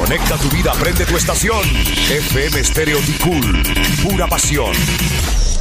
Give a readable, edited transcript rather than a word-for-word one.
Conecta tu vida, prende tu estación. FM Stereo Ticul, pura pasión.